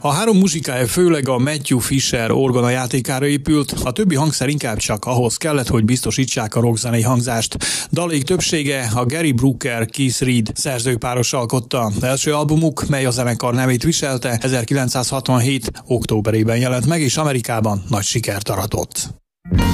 A három muzsikája főleg a Matthew Fisher orgona játékára épült, a többi hangszer inkább csak ahhoz kellett, hogy biztosítsák a rockzenei hangzást. Dalaik többsége a Gary Brooker-Keith Reid szerzőpáros alkotta. Első albumuk, mely a zenekar nevét viselte, 1967. októberében jelent meg, és Amerikában nagy sikert aratott.